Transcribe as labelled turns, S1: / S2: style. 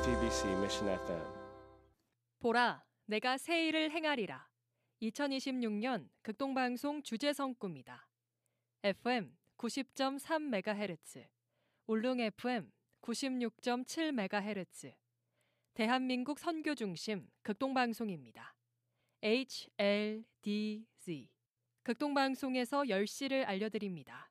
S1: JOTBC Mission FM.
S2: 보라, 내가 새 일을 행하리라. 2026년 극동방송 주제성구입니다. FM 90.3MHz, 울릉 FM 96.7MHz, 대한민국 선교중심 극동방송입니다. HLDZ. 극동방송에서 10시를 알려드립니다.